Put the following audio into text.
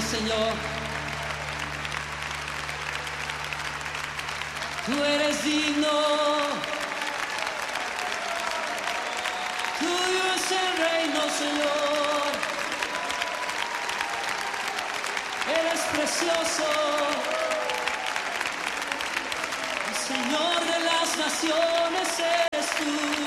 Señor. Tú eres digno, tuyo es el reino, Señor. Eres precioso, el Señor de las naciones eres tú.